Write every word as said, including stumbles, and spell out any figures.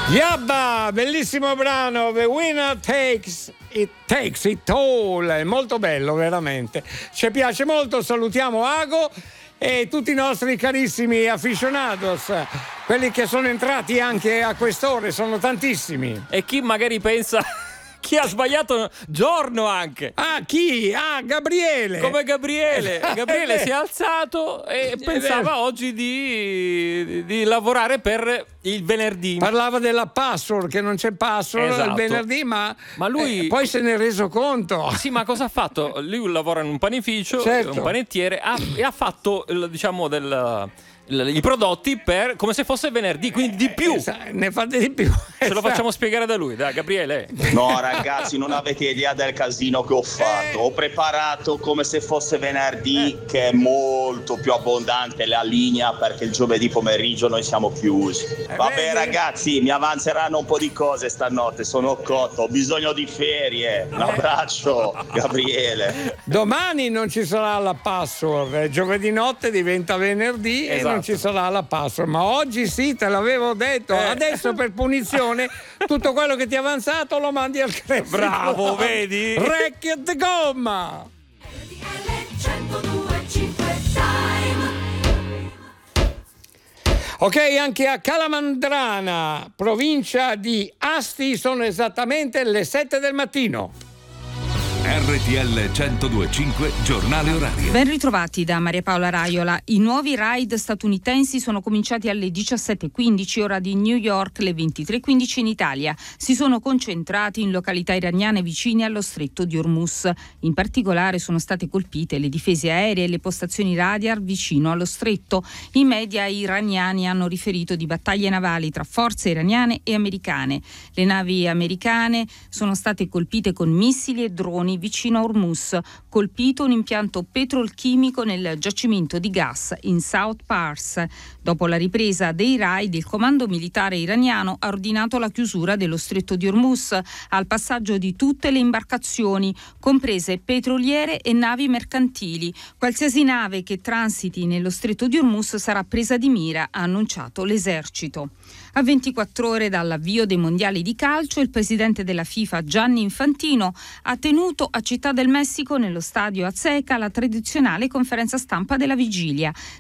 Yabba, bellissimo brano, The Winner Takes It Takes It All, è molto bello veramente, ci piace molto. Salutiamo Ago e tutti i nostri carissimi aficionados, quelli che sono entrati anche a quest'ora, sono tantissimi. E chi magari pensa chi ha sbagliato giorno anche. Ah, chi? Ah, Gabriele. Come Gabriele. Gabriele si è alzato e pensava oggi di, di, di lavorare per il venerdì. Parlava della password, che non c'è password Esatto. il venerdì, ma, ma lui eh, poi se ne è reso conto. Sì, ma cosa ha fatto? Lui lavora in un panificio, certo. un panettiere, ha, e ha fatto, diciamo, del... i prodotti per come se fosse venerdì, quindi di più. Ne fate di più. Ce lo facciamo spiegare da lui, dai Gabriele. No ragazzi, non avete idea del casino che ho fatto. Ho preparato come se fosse venerdì, che è molto più abbondante la linea, perché il giovedì pomeriggio noi siamo chiusi. Vabbè ragazzi, mi avanzeranno un po' di cose stanotte, sono cotto, ho bisogno di ferie. Un abbraccio, Gabriele. Domani non ci sarà la password, giovedì notte diventa venerdì. Esatto. E non ci sarà la password, ma oggi sì, te l'avevo detto. Eh. Adesso per punizione tutto quello che ti è avanzato lo mandi al credito. Bravo, vedi? Racket gomma. Ok, anche a Calamandrana, provincia di Asti, sono esattamente le sette del mattino. R T L centodue e cinque giornale orario. Ben ritrovati da Maria Paola Raiola. I nuovi raid statunitensi sono cominciati alle diciassette e quindici ora di New York, le ventitré e quindici in Italia. Si sono concentrati in località iraniane vicine allo stretto di Hormuz. In particolare sono state colpite le difese aeree e le postazioni radar vicino allo stretto. I media iraniani hanno riferito di battaglie navali tra forze iraniane e americane. Le navi americane sono state colpite con missili e droni vicino a Hormuz, colpito un impianto petrolchimico nel giacimento di gas in South Pars. Dopo la ripresa dei raid, il comando militare iraniano ha ordinato la chiusura dello stretto di Hormuz al passaggio di tutte le imbarcazioni, comprese petroliere e navi mercantili. Qualsiasi nave che transiti nello stretto di Hormuz sarà presa di mira, ha annunciato l'esercito. A ventiquattro ore dall'avvio dei mondiali di calcio, il presidente della FIFA Gianni Infantino ha tenuto a Città del Messico, nello stadio Azteca, la tradizionale conferenza stampa della vigilia.